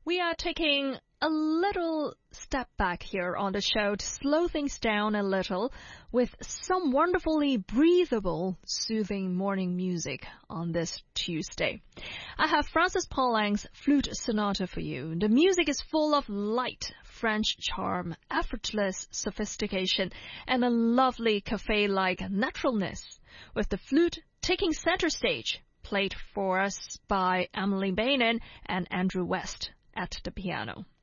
We are taking a little step back here on the show to slow things down a little with some wonderfully breathable, soothing morning music on this Tuesday. I have Francis Pauling's Flute Sonata for you. The music is full of light, French charm, effortless sophistication, and a lovely cafe-like naturalness, with the flute taking center stage, played for us by Emily Bainin and Andrew West at the piano.